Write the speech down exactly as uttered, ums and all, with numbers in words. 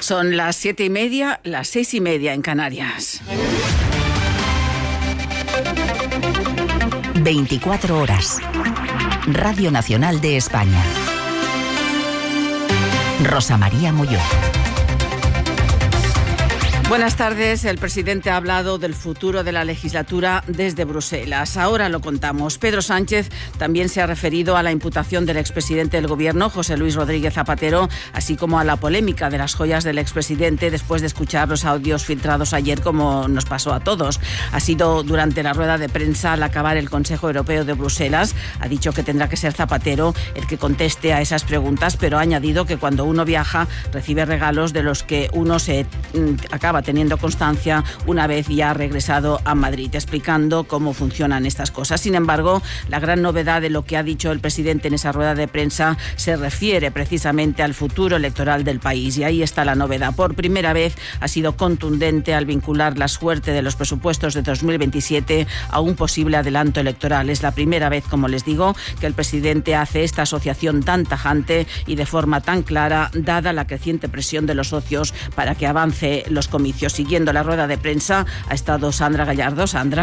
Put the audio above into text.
Son las siete y media, las seis y media en Canarias. veinticuatro horas. Radio Nacional de España. Rosa María Molló. Buenas tardes. El presidente ha hablado del futuro de la legislatura desde Bruselas. Ahora lo contamos. Pedro Sánchez también se ha referido a la imputación del expresidente del Gobierno, José Luis Rodríguez Zapatero, así como a la polémica de las joyas del expresidente después de escuchar los audios filtrados ayer, como nos pasó a todos. Ha sido durante la rueda de prensa al acabar el Consejo Europeo de Bruselas. Ha dicho que tendrá que ser Zapatero el que conteste a esas preguntas, pero ha añadido que cuando uno viaja recibe regalos de los que uno se mm, acaba teniendo constancia una vez ya ha regresado a Madrid, explicando cómo funcionan estas cosas. Sin embargo, la gran novedad de lo que ha dicho el presidente en esa rueda de prensa se refiere precisamente al futuro electoral del país, y ahí está la novedad. Por primera vez ha sido contundente al vincular la suerte de los presupuestos de dos mil veintisiete a un posible adelanto electoral. Es la primera vez, como les digo, que el presidente hace esta asociación tan tajante y de forma tan clara, dada la creciente presión de los socios para que avance los comicios. Siguiendo la rueda de prensa ha estado Sandra Gallardo. Sandra.